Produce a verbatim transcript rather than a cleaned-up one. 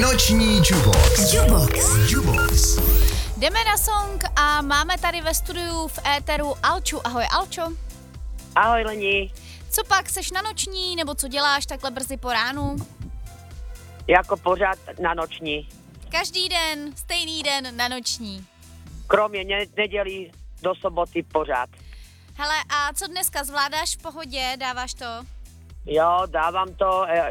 Noční Jubox. Jubox. Jubox. Jdeme na song a máme tady ve studiu v éteru Alču. Ahoj Alčo. Ahoj Lení. Co pak, seš na noční, nebo co děláš takhle brzy po ránu? Jako pořád na noční. Každý den, stejný den na noční. Kromě ne- nedělí do soboty pořád. Hele, a co dneska zvládáš v pohodě, dáváš to? Jo, dávám to,